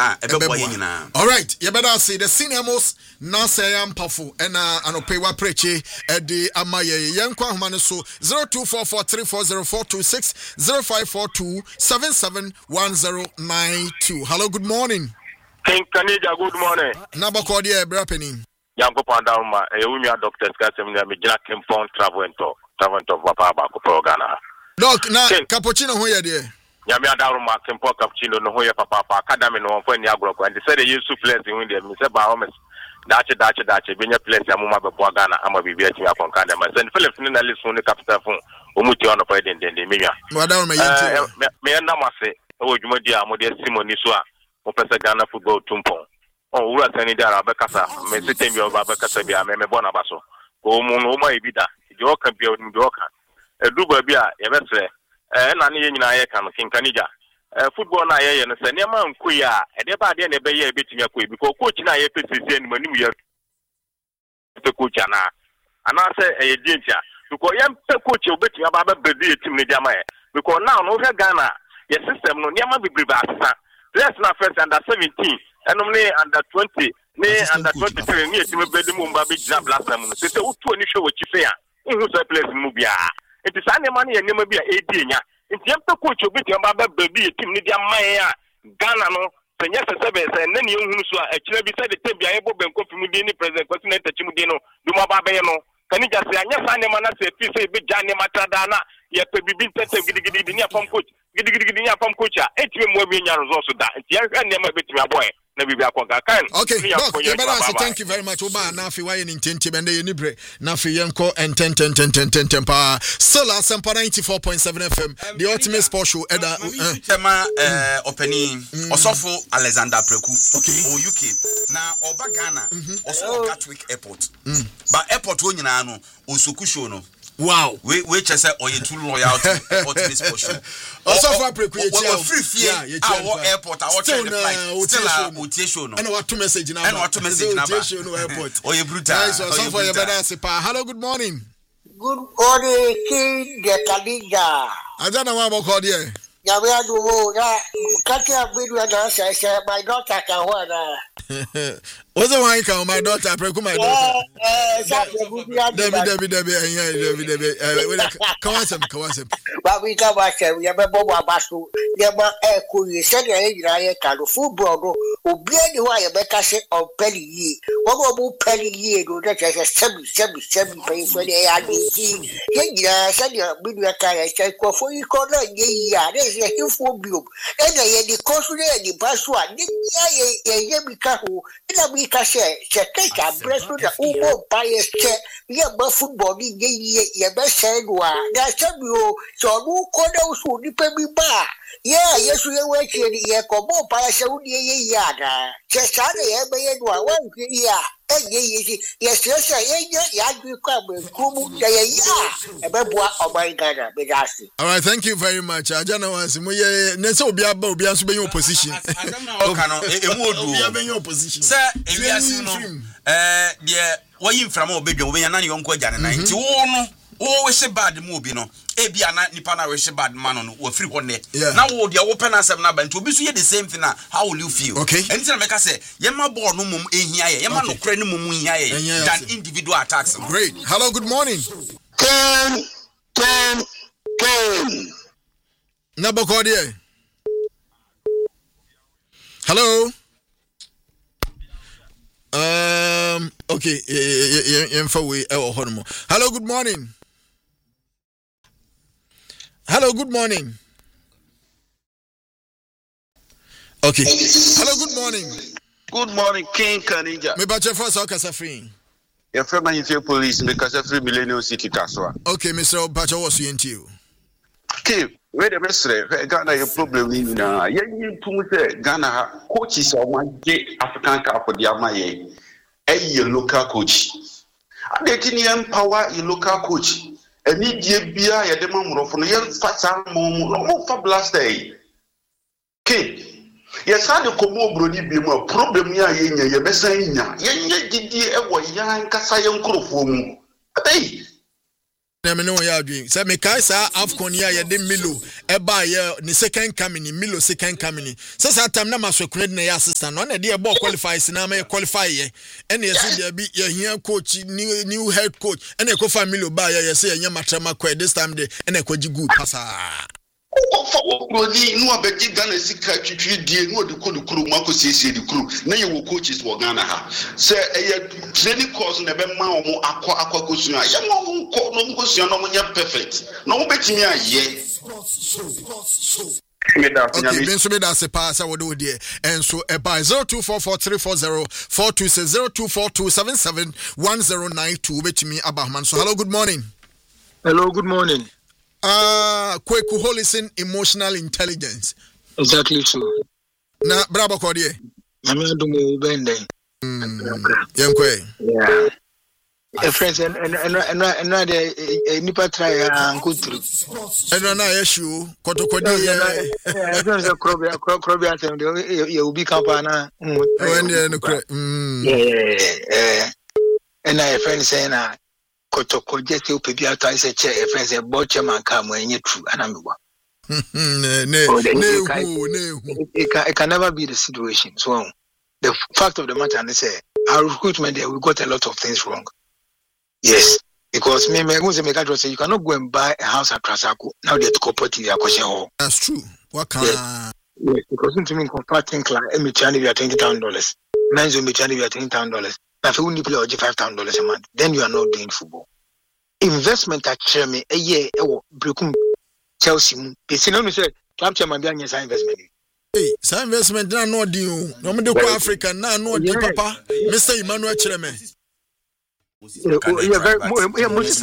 All right, you better see the senior most Nasayam Pafu and Anopewa Preche at the Amaye Yankwa Humaniso 0244340426 0542771092. Hello, good morning. King Kanija, good morning. Nabakodia Brapeni. Yanko Pandama, Eunia Doctor Scassamina, Mijak Kempon, Travento of Papa Prograna. Doc, now Cappuccino, who are there? Yamia Daruma, Kempo Cappuccino, no Hoya Papa, Academy, no one Yagro, and they said they used to play in India, Mr. Bahamas, Dacha, Binya place, Yamuma Bogana, Ama Bibiatia from Kadama, and Philip Ninalis on the capital phone, Umuti on the President in the Mia. Madame, me and Namase, Ojumodia, Modia Simoniswa, Professor Ghana football Tumpon. Oh, we are sending there, Abacasa, Messitim of Abacasabia, Mebonabaso, Oma Ibida, Joka Bion Joka, a Dubabia, Evese. Na ni nyina ye kan King Kanija football na ye no se ne ma nkuya e de ba de na be ye betimi akoi because coach na ye pesisi en manim ye pe coach na ana se e dintia because ye pe coach obetimi aba ba bedi team ne jama ye because now no he Ghana ye system no ne ma bebre ba asesa let's na first under 17 enom ne under 20 ne under 23 ne team bedi mu mba be jina blast mu se utu oni hwe wachife ya nhu so place mu bia. It is any money and never be a nya. If you have to coach you bit about baby, team Nidia Maya, Ghana, no, Senya Service, and then you who are actually beside the table, able to come from the president, President Chimudino, Duma Babeno. Can you just say, yes, I never say, if you say, big Johnny Matadana, yet to be been tested, Gidigidia from coach, Gidigidia from coach, 8 more years also that. Yes, I never bit my boy. Okay, Doc, thank you very much. Oba Nafi why in Tinti and the Nibre Nafi Yanko and 10 power. Solar Sampa 94.7 FM, the ultimate sports show. Opening Osofo Alexander Preku. Okay, or UK. Now, Oba Ghana, also Gatwick Airport. But airport when you know, Usukushono. Wow, we just say or you too loyal to ultimate sports show. Also for free our airport, our train flight, still show no. And what to message now? And what to message now? Airport. Oh, you brutal. Hello, good morning. Good morning, King Kanija. I don't know what I'm called here. Yeah, we are doing that. My daughter can hold. What's the one count? My daughter, Preku, my daughter. Debbie. Come on, but we come back. We have a Boba Basu. Never could you send a football? Obey why a better set of penny ye. What about penny ye? Do that as a 7 pay for the ARDC. Yeah, send your video car. I said, for you call it. Yeah, there's a huge phobia. And I had the consul and the password. Yeah, because we can say, take a breast with the Ubo bias check. Yeah, but football, yeah, best said, that's a you. So, who called those who depend me back? Yeah, yes, we are working here. Come on, Payasau, yeah, just one year. Yes, you come with Kumu, all right, thank you very much. I don't know what's Neso Biabo, Biansu, your position. Your position, sir. Yeah, why you from Obey, when you're uncle Jan 90. Oh, we say bad movie, no. Ebiana Nipana, we say bad man or free one day. Now, the open answer number to be the same thing. How will you feel? Okay, and tell me, I say, Yama born no mum in here, Yama no crenum here than individual attacks. Great. Hello, good morning. Ken. Nabokodia. Hello. Okay. Hello, good morning. Hello, good morning. Okay. Hello, good morning. Good morning, King Kanija. Me bache first or Kasafri? Your friend man police in the Kasafri Millennium City Kaswa. Okay, Mr. Bacha was you. Okay, wait a minute. Ghana a problem in Ghana coaches or one African Cup for the Amaye. A local coach. And they didn't empower a local coach. And he gave beer a demand from the young fat more for blast day. Okay. Yes, I don't come over the more problem. Ya, you're messing. Yen did ye ever young Cassayan Kurofum. A day. na me no ya adwin say me kai sa Afcon ya ye de Milo e ba ye ni second coming Milo second coming say that time na masokune na ya assistant no na de e ball qualify na me qualify ye and ye say there be ye hia coach new head coach and e ko fa Milo ba ye say ye matrama kwa this time de and e ko gi good pasa Ni no abegi Ghana sika twitwi die no de kolu kuru mako siesie de kuru na ye wo coaches wo Ghana ha say training course na be ma omo akwa kosu a ye mo ko no kosu no mo nya perfect no mo betimi aye okay, ben so me da se pass I would do there and so by 0244340242771092 betimi Abahman. So hello, good morning. Hello, good morning. Kweku Holison emotional intelligence. Exactly so. Na bravo kodie. Yami adumo bende. Yankwe. Yeah. A friends and the nipa try nkutru. Eno na issue kotokodi yeah. Friends krobi atem de you be kampana. When the no kre. Yeah. And I friends say na kotoko just you people ata say che friends say boche man come enye true anamwa. It can never be the situation. So the fact of the matter is our recruitment there we got a lot of things wrong. Yes, because me say you cannot go and buy a house at Trasako. Now they took property. That's true. What can? Yes, because to me comparting class, me charge you $20,000. Men's me charge you $20,000. Now if you only play $5,000 a month, then you are not doing football. Investment at Chermy a year. Brekum Chelsea. They say no, say club chairman be any investment. Hey, some investment na no deal. No me do Africa na no deal, Papa. Mr. Emmanuel Chireme. Moses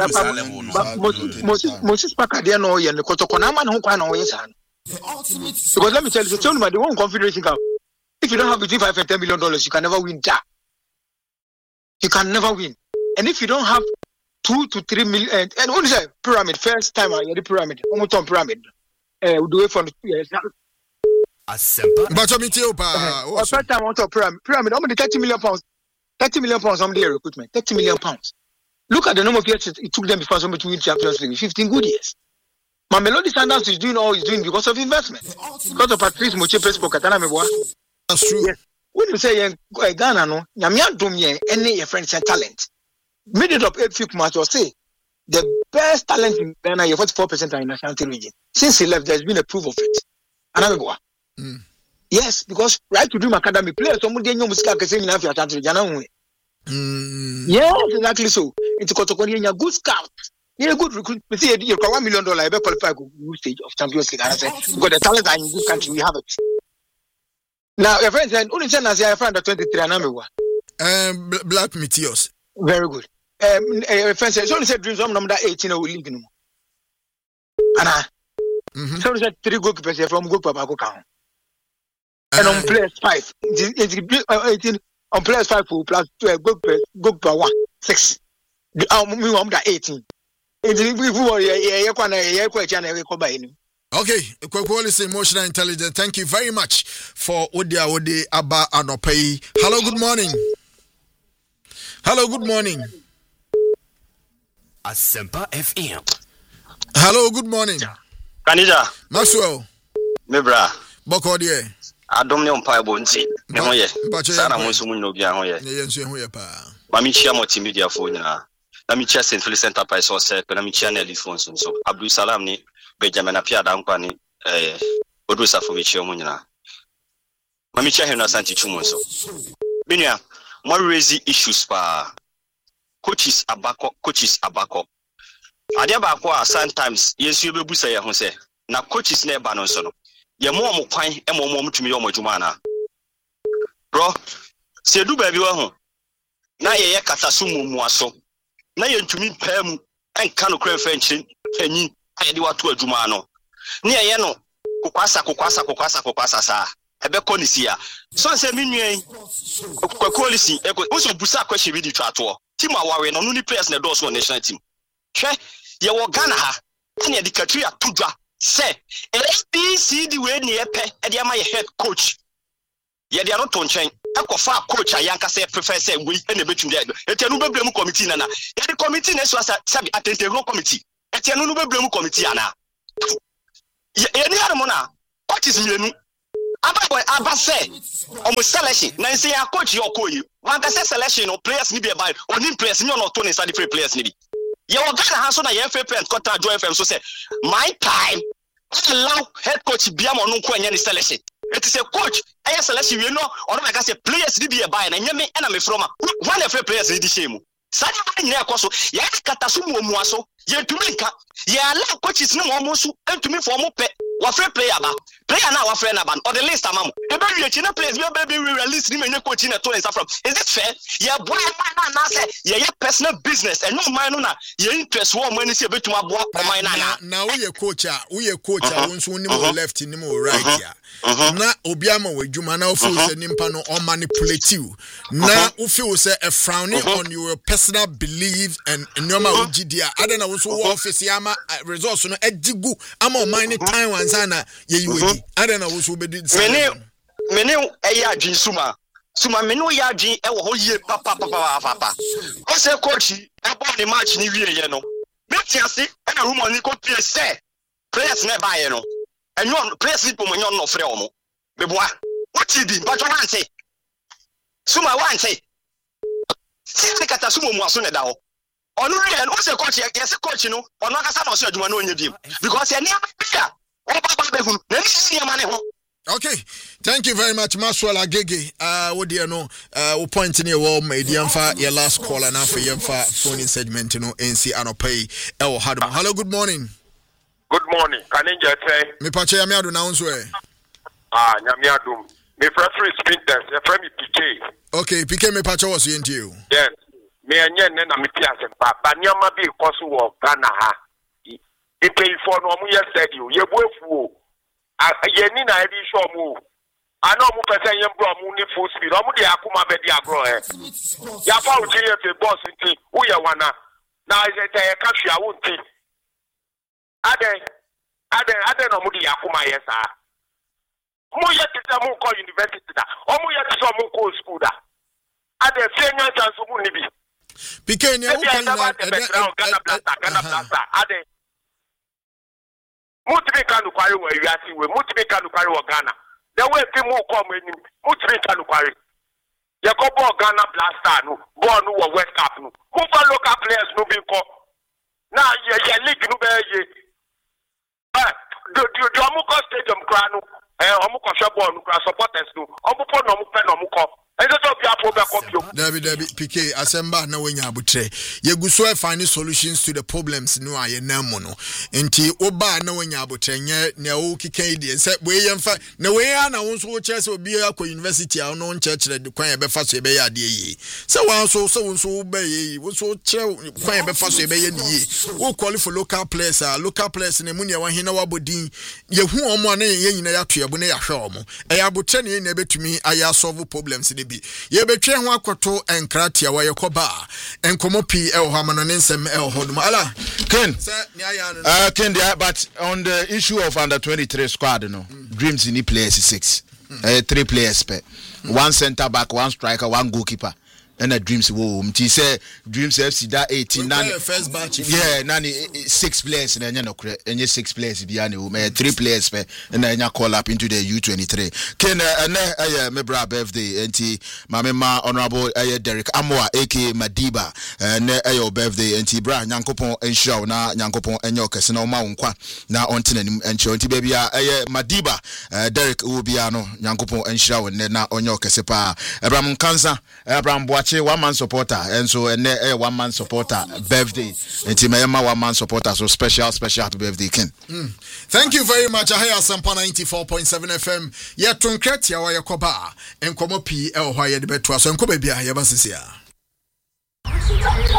Paka there no yen kotokona man ho kwa na wo yesa. Because let me tell you, the one confederation cup. If you don't have between $5 and $10 million, you can never win that. You can never win. And if you don't have 2 to 3 million, and only say pyramid first time I the pyramid, almost on pyramid. We do it for 2 years. But first time on pyramid, almost £30 million. £30 million on their recruitment. £30 million. Look at the number of years it took them before somebody to win Champions League. 15 good years. Mamelodi Sundowns is doing all he's doing because of investment. Because of Patrice Motsepe's pocket. That's true. Yes. When you say Ghana, no, Nyamian Domye, any friends and talent. Middle of 8 months or say the best talent in Ghana, 44% are in the Ashanti region. Since he left, there's been a proof of it. Yes, because right to dream academy players, somebody in your music can say in Ashanti region. Yes, exactly so. It's got to be a good scout. You're a good recruit. You see, you got $1 million. I better qualify for the stage of Champions League. And I said, because the talent are in good country, we have it. Now, your friends, only send us your friend at 23 and Black Meteors. Very good. Friends, it's only said dreams on number 18 or league. And I so said 3 goalkeepers from Go Papa count. And on players 5. 18 on players 5 plus 12 go per 1 6. I'm 18. Okay, Kwekuolis emotional intelligence. Thank you very much for Odia Ode Abba Anopei. Hello, good morning. Hello, good morning. Asempa FM. Hello, good morning. Kanija. Maxwell. Mebra. Boko die. Adom ne ompa ebonti. Me ho ye. Sara mo nso mu no bia ho ye. Ne yenso ho ye pa. Mami chia multimedia fo nyina. Na mi chia St. Philip Enterprise so se, na mi chia na Elifon so. Abdul Salam ni Benjamin Apia Dankwa ni Odu Safovichi omo nyina. Mami chia Henry Asante Chumo so. Binia, mo raise issues pa. Coaches abako. Ade ba ko sometimes yesu be busa ye ho se. Na coaches na e ba no so no. Ye mo kwan e mo mutumi ye mo adwuma na. Bro, se du ba bi wa ho. Na ye kataso mu aso. Na ye ntumi pam enka no kran fenchi anyi ayede wato adwuma no. Ne ye no kokwasa sa. Ebe konisia. So se minwen kwakolisi e ko so busa kwahye bi di twato. Team aware no ni players na do so national team. Hwe ye wo Ghana ha. Na ye di katri atodwa. Say, ABC the way near pe, and my head coach. Yet they are not on chain. akofa coach ayanka say prefer say we na betum dey etianu bebrem committee na ya the committee na so sabi atentehro committee etianu no bebrem committee ana ye ni armo na coaches mienu Ababoy Abase almost selection. Now say a coach your koyi. One can say selection or players ni be by or ni players ni not Tony study free players ni be. You are gonna have so na FA parent contract join FM so say my time allow head coach biam on nko anya ni selection. It is a coach aya selection we know or make say players ni be by na nyame na me from one FA players ni di shame. Sani ba nyina akoso ya kata so mu aso ye tumi nka ye allow coaches ni mo so entumi for mo pe wa free player na wa free na ban or the list amam e be wie china players be release ni menye coach na to inside from is it fair ye boy man na say ye personal business and no man no na ye interest wo mo ani say betuma boa man na we coach won so ni mo left ni mo right ya na obiama wadwuma na ofu say nimpa no on manipulate you na ofu say a frowning on your personal belief and nyoma ogidia adena wo so wo office ama results no agigu ama man time wansana ye yiwe adena wo so be mene eya adwin suma mene ya adwin e wo ho yie papa o say coach e bo ni match ni wie ye no metiase e na rumor ni ko players na ba ye no enyo players ni po mo nyo no frɛ o mo beboa what be but one say suma one say si kata suma mu aso na da ho onu re no say coach yes coach no onu aka sa na so adwuma na onye bi because e na bia o baba be hu na ni si ma ne ho. Okay, thank you very much, Maswell Agege. What do you know? We point in your wall, Medianfa, your last caller now for your phone in segment, you know, NC Anopay. Hello, good morning. Good morning. Can you just say? Me pache yamiadu na unzwe. Nyamiadu. Me free sprinters. Me friend me PK. Okay, PK me pache was you into you. Yes. Me enye na me piase pa. Banyama bi kosu wo Ghana ha. Ipe ifo no mu yesterday. Ye buefu. Ye ni na edi show mu. Ano mu pese ye bro mu ni full speed. Omu de akuma be di agro Ya fa uji ye fe boss nti. Uye wana. Na ite ye ka hwia wo nti. Ade no mu di akuma ye sa. Mu ye tisa mu ko university da. Omu ye tisa mu ko school da. Ade senior chance mu ni bi. PK ni u Ghana Blaster. Ade Mutimi kanu kwari wo wiase we mutimi kanu kwari wo Ghana the way people come enim mutimi kanu kwari ye ko ball Ghana Blaster no ball no wo West Cap no move local players no be ko na ye league no be ye the Omuko stadium kra no Omuko shop no kra supporters no Omuko no mu pe no mu ko David PK Asemba na wenya abutre yeguso e find solutions to the problems no aye namu no enti oba na wenya abutre nye na o kikan die se we yemfa na we ya na wonso wo chese obi akọ university a no nchechire de kwan e be fa so e be ya de yi se wanso se wonso be yi wonso chere kwan e be fa so e be ya ni yi wo call for local players ne mu ne wa hina wabodin ye hu omo na ye nyina ya to ebo na ya hwe omo e ya abutre ne na betumi aya solve problems bi ye betwe ho akoto enkratia wa yekoba enkomo pi e ho amano ne nsem e ho dum ala Ken Ken there, but on the issue of under 23 squad no Dreams in players 6 3 players per one center back, one striker, one goalkeeper. And a Dreams wo mti say Dreams FC that 18 nani first batch nani 6 players na nya no kre enye 6 players bia na wo 3 players pe na nya call up into the U23 ken na me bra birthday enti ma honorable Derek Amoa aka Madiba na birthday enti bra nyankopon ensure na nyankopon enye okese na o ma wonkwa na ontenanim enche enti ba bia Madiba Derek wo bia no nyankopon ensure na onye okese pa Abraham Kansa Abraham one man supporter and so a 1 man supporter birthday and Timayama 1 man supporter so special happy birthday Ken. Thank you very much. I hear Sampa 94.7 FM. Yeah, Tunkretia wa yakoba and komo pi el hoye de betwa so enko bebia ya basisia.